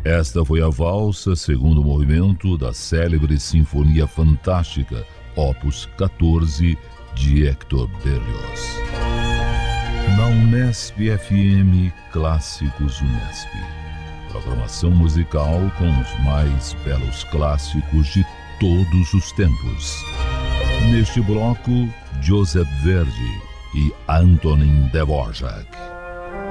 Esta foi a valsa, segundo movimento da célebre Sinfonia Fantástica, Opus 14, de Hector Berlioz. Na Unesp FM, Clássicos Unesp. Programação musical com os mais belos clássicos de todos os tempos. Neste bloco, Joseph Verdi e Antonin Dvorak.